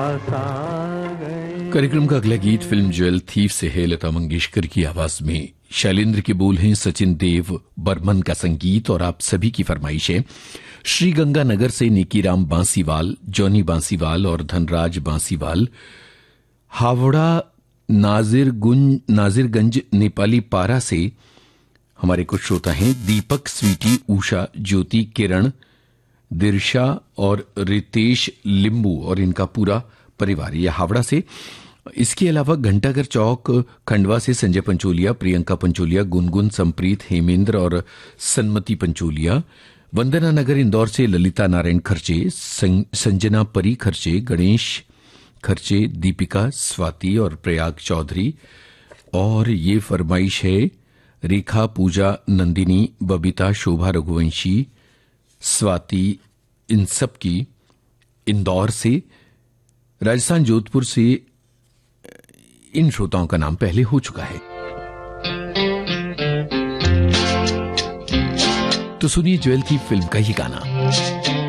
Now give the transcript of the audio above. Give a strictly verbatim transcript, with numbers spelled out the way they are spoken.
कार्यक्रम का अगला गीत फिल्म ज्वेल थीफ से है। लता मंगेशकर की आवाज में शैलेंद्र के बोल हैं, सचिन देव बर्मन का संगीत और आप सभी की फरमाइश है। श्रीगंगानगर से निकीराम बांसीवाल, जॉनी बांसीवाल और धनराज बांसीवाल, हावड़ा नाजिरगुंज नाजिरगंज नेपाली पारा से हमारे कुछ श्रोता हैं। दीपक, स्वीटी, उषा, ज्योति, किरण, दिर्शा और रितेश लिंबू और इनका पूरा परिवार, यह हावड़ा से। इसके अलावा घंटाघर चौक खंडवा से संजय पंचोलिया, प्रियंका पंचोलिया, गुनगुन, संप्रीत, हेमेंद्र और सन्मति पंचोलिया। वंदना नगर इंदौर से ललिता नारायण खर्चे, संजना परी खर्चे, गणेश खर्चे, दीपिका, स्वाति और प्रयाग चौधरी। और ये फरमाइश है रेखा, पूजा, नंदिनी, बबीता, शोभा रघुवंशी, स्वाति, इन सब की इंदौर से। राजस्थान जोधपुर से इन श्रोताओं का नाम पहले हो चुका है। तो सुनिए ज्वेल थी फिल्म का ये गाना।